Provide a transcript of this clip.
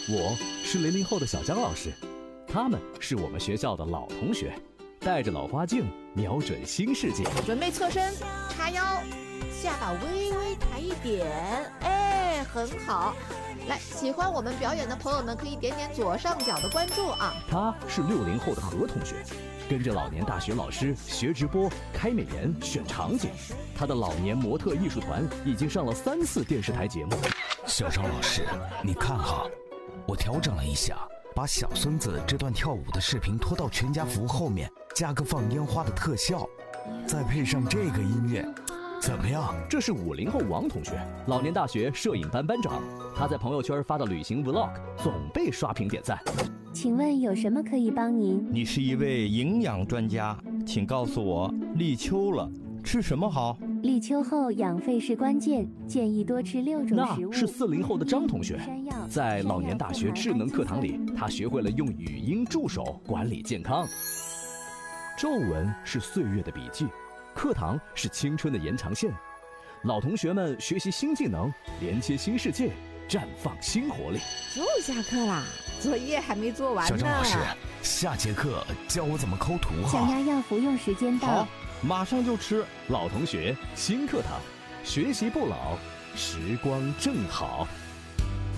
我是00后的小江老师，他们是我们学校的老同学，戴着老花镜，瞄准新世界。 准备侧身，叉腰，下巴微微抬一点，哎，很好。来，喜欢我们表演的朋友们可以点点左上角的关注啊。 他是60后的何同学，跟着老年大学老师学直播、开美颜、选场景。他的老年模特艺术团已经上了3次电视台节目。 小张老师，你看哈，我调整了一下，把小孙子这段跳舞的视频拖到全家福后面，加个放烟花的特效，再配上这个音乐，怎么样？ 这是50后王同学，老年大学摄影班班长。他在朋友圈发的旅行 vlog 总被刷屏点赞。 请问有什么可以帮您？ 你是一位营养专家，请告诉我，立秋了，吃什么好？ 立秋后养肺是关键，建议多吃6种食物。 那是40后的张同学，在老年大学智能课堂里，他学会了用语音助手管理健康。皱纹是岁月的笔记，课堂是青春的延长线。老同学们学习新技能，连接新世界，绽放新活力。 又下课啦，作业还没做完呢。 小张老师，下节课教我怎么抠图哈。 降压药服用时间到。 好，马上就吃。 老同学，新课堂，学习不老，时光正好。